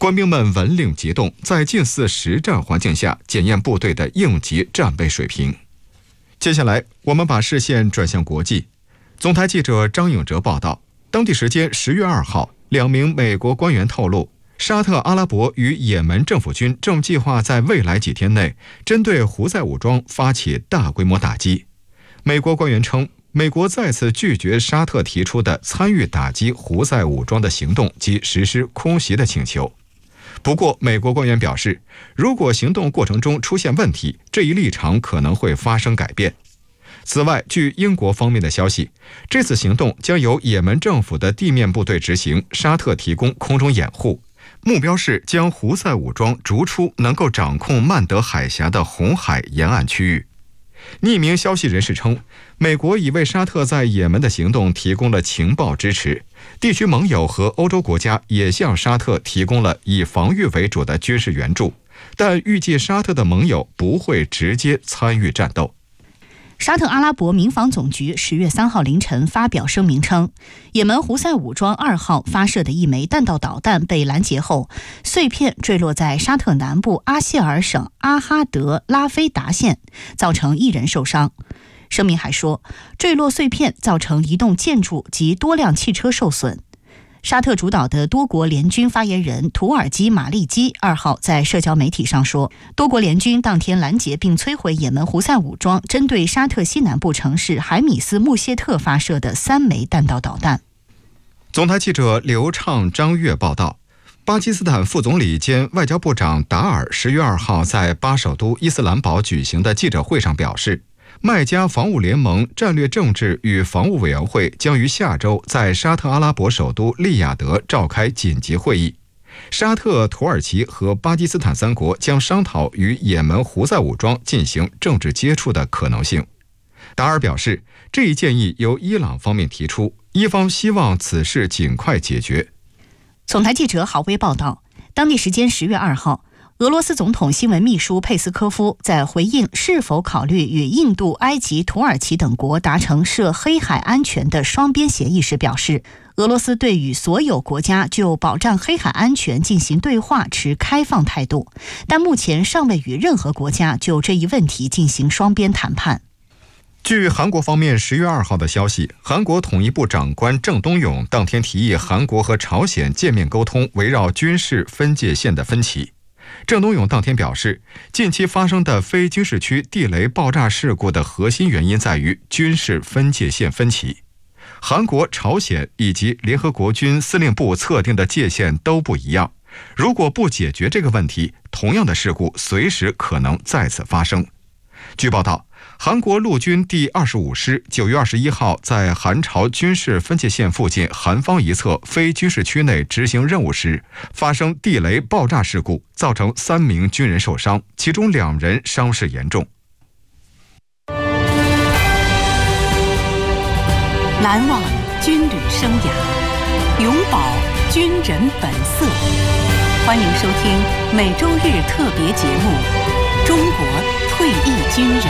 官兵们闻令急动，在近似实战环境下检验部队的应急战备水平。接下来，我们把视线转向国际。总台记者张颖哲报道，当地时间10月2号，2名美国官员透露，沙特阿拉伯与也门政府军正计划在未来几天内针对胡塞武装发起大规模打击。美国官员称，美国再次拒绝沙特提出的参与打击胡塞武装的行动及实施空袭的请求。不过，美国官员表示，如果行动过程中出现问题，这一立场可能会发生改变。此外，据英国方面的消息，这次行动将由也门政府的地面部队执行，沙特提供空中掩护，目标是将胡塞武装逐出能够掌控曼德海峡的红海沿岸区域。匿名消息人士称，美国已为沙特在也门的行动提供了情报支持，地区盟友和欧洲国家也向沙特提供了以防御为主的军事援助，但预计沙特的盟友不会直接参与战斗。 沙特阿拉伯民防总局10月3号凌晨发表声明称，也门胡塞武装2号发射的一枚弹道导弹被拦截后，碎片坠落在沙特南部阿谢尔省阿哈德拉菲达县，造成1人受伤。声明还说，坠落碎片造成一栋建筑及多辆汽车受损。沙特主导的多国联军发言人图尔基马利基2号在社交媒体上说，多国联军当天拦截并摧毁也门胡塞武装针对沙特西南部城市海米斯穆谢特发射的3枚弹道导弹。 总台记者刘畅、张悦报道，巴基斯坦副总理兼外交部长达尔10月2号在巴首都伊斯兰堡举行的记者会上表示，麦加防务联盟战略政治与防务委员会将于下周在沙特阿拉伯首都利雅得召开紧急会议。沙特、土耳其和巴基斯坦3国将商讨与也门胡塞武装进行政治接触的可能性。达尔表示，这一建议由伊朗方面提出，伊方希望此事尽快解决。 总台记者郝威报道，当地时间10月2号，俄罗斯总统新闻秘书佩斯科夫在回应是否考虑与印度、埃及、土耳其等国达成涉黑海安全的双边协议时表示，俄罗斯对与所有国家就保障黑海安全进行对话持开放态度，但目前尚未与任何国家就这一问题进行双边谈判。 据韩国方面10月2号的消息，韩国统一部长官郑东勇当天提议韩国和朝鲜见面沟通围绕军事分界线的分歧。郑东勇当天表示，近期发生的非军事区地雷爆炸事故的核心原因在于军事分界线分歧。韩国、朝鲜以及联合国军司令部测定的界限都不一样，如果不解决这个问题，同样的事故随时可能再次发生。据报道，韩国陆军第25师9月21号在韩朝军事分界线附近韩方一侧非军事区内执行任务时，发生地雷爆炸事故，造成3名军人受伤，其中2人伤势严重。 难忘军旅生涯，永葆军人本色。欢迎收听每周日特别节目《中国退役军人》。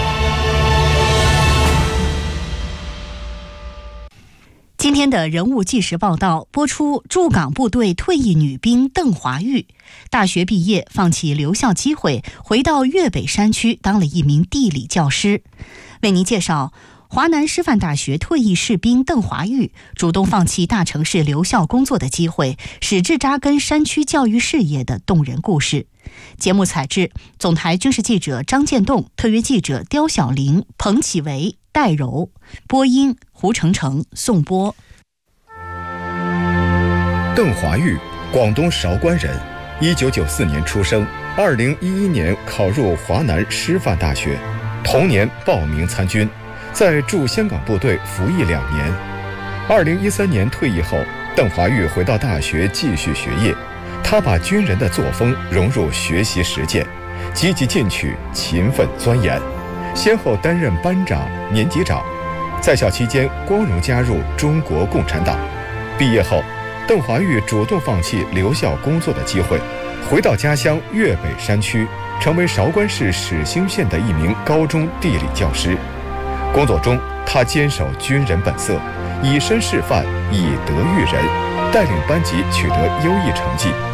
今天的人物纪实报道播出，驻港部队退役女兵邓华玉，大学毕业放弃留校机会，回到粤北山区当了一名地理教师。为您介绍华南师范大学退役士兵邓华玉主动放弃大城市留校工作的机会，矢志扎根山区教育事业的动人故事。节目采制总台军事记者张建栋，特约记者刁小玲、彭启维、戴柔，播音胡成成、宋波。 邓华玉，广东韶关人，1994年出生，2011年考入华南师范大学，同年报名参军，在驻香港部队服役2年。2013年退役后，邓华玉回到大学继续学业。他把军人的作风融入学习实践，积极进取，勤奋钻研，先后担任班长、年级长。在校期间，光荣加入中国共产党。毕业后，邓华玉主动放弃留校工作的机会，回到家乡粤北山区，成为韶关市始兴县的一名高中地理教师。工作中，他坚守军人本色，以身示范，以德育人，带领班级取得优异成绩。他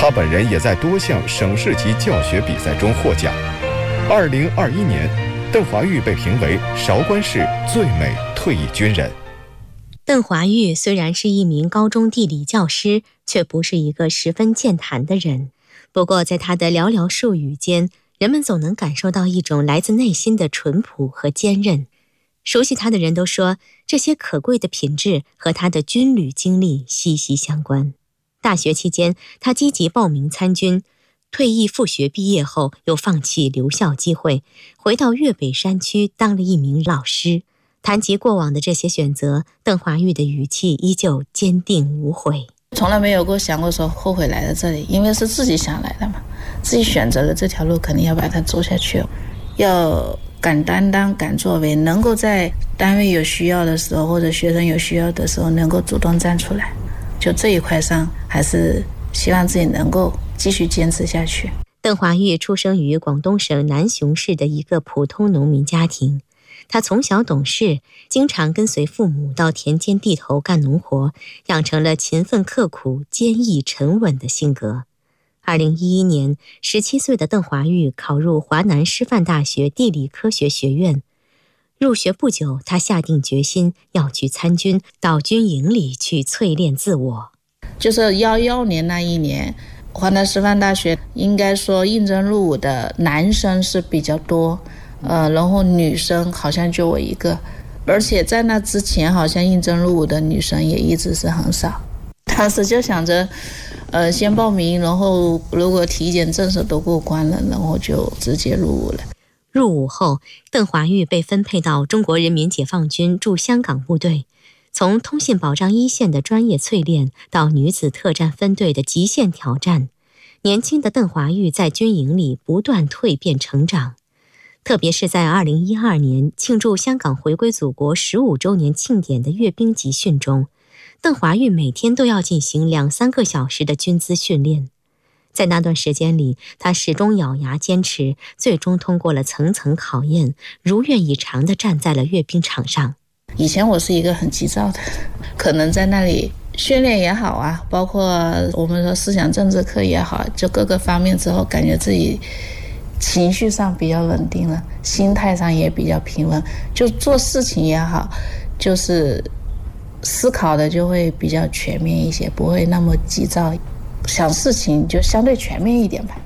他本人也在多项省市级教学比赛中获奖。2021年，邓华玉被评为韶关市最美退役军人。 邓华玉虽然是一名高中地理教师，却不是一个十分健谈的人。不过在他的寥寥数语间，人们总能感受到一种来自内心的淳朴和坚韧。熟悉他的人都说，这些可贵的品质和他的军旅经历息息相关。大学期间，他积极报名参军，退役复学毕业后又放弃留校机会，回到粤北山区当了一名老师。谈及过往的这些选择，邓华玉的语气依旧坚定无悔。 从来没有过想过说后悔来到这里，因为是自己想来的嘛，自己选择了这条路，肯定要把它走下去，要敢担当、敢作为，能够在单位有需要的时候，或者学生有需要的时候，能够主动站出来。就这一块上，还是希望自己能够继续坚持下去。 邓华玉出生于广东省南雄市的一个普通农民家庭。他从小懂事，经常跟随父母到田间地头干农活，养成了勤奋刻苦、坚毅沉稳的性格。2011年，17岁的邓华玉考入华南师范大学地理科学学院。入学不久，他下定决心要去参军，到军营里去淬炼自我。 就是11年那一年，华南师范大学应该说应征入伍的男生是比较多，然后女生好像就我一个，而且在那之前好像应征入伍的女生也一直是很少。当时就想着先报名，然后如果体检政策都过关了，然后就直接入伍了。 入伍后，邓华玉被分配到中国人民解放军驻香港部队，从通信保障一线的专业淬炼到女子特战分队的极限挑战，年轻的邓华玉在军营里不断蜕变成长。特别是在2012年庆祝香港回归祖国15周年庆典的阅兵集训中，邓华玉每天都要进行2-3个小时的军姿训练。在那段时间里，他始终咬牙坚持，最终通过了层层考验，如愿以偿地站在了阅兵场上。 以前我是一个很急躁的，可能在那里训练也好啊，包括我们说思想政治课也好，就各个方面之后，感觉自己情绪上比较稳定了，心态上也比较平稳，就做事情也好，就是思考的就会比较全面一些，不会那么急躁，想事情就相对全面一点吧。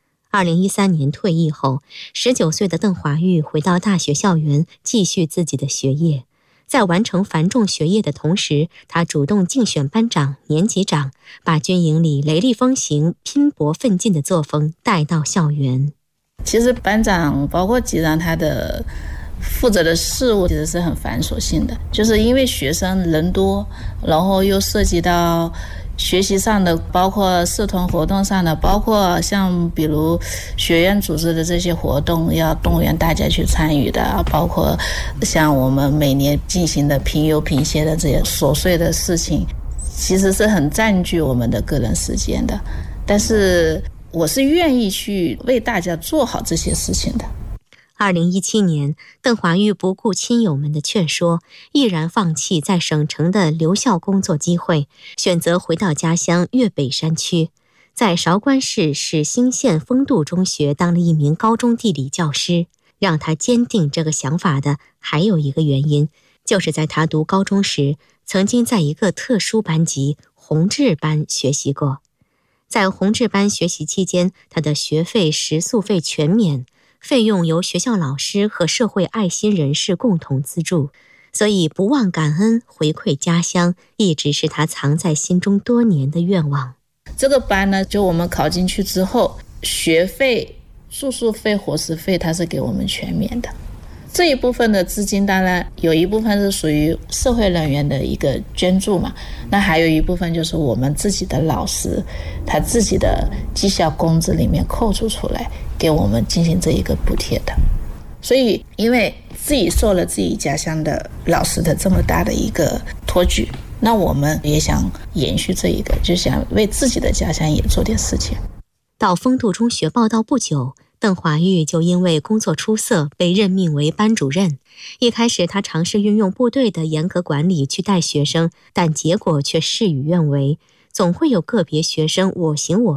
2013年退役后，19岁的邓华玉回到大学校园继续自己的学业。在完成繁重学业的同时，他主动竞选班长、年级长，把军营里雷厉风行、拼搏奋进的作风带到校园。 其实班长包括级长，他的负责的事务其实是很繁琐性的，就是因为学生人多，然后又涉及到学习上的，包括社团活动上的，包括像比如学院组织的这些活动要动员大家去参与的，包括像我们每年进行的评优评谢的这些琐碎的事情，其实是很占据我们的个人时间的。但是我是愿意去为大家做好这些事情的。 2017年，邓华玉不顾亲友们的劝说，毅然放弃在省城的留校工作机会，选择回到家乡粤北山区，在韶关市市兴县丰度中学当了一名高中地理教师。让他坚定这个想法的还有一个原因，就是在他读高中时，曾经在一个特殊班级宏志班学习过。在宏志班学习期间，他的学费、食宿费全免，费用由学校老师和社会爱心人士共同资助，所以不忘感恩回馈家乡，一直是他藏在心中多年的愿望。 这个班呢，就我们考进去之后，学费、住宿费、伙食费它是给我们全免的。这一部分的资金当然有一部分是属于社会人员的一个捐助嘛，那还有一部分就是我们自己的老师他自己的绩效工资里面扣除出来给我们进行这一个补贴的。所以因为自己受了自己家乡的老师的这么大的一个托举，那我们也想延续这一个，就想为自己的家乡也做点事情。 到丰度中学报到不久，邓华玉就因为工作出色被任命为班主任。一开始他尝试运用部队的严格管理去带学生，但结果却事与愿违，总会有个别学生我行我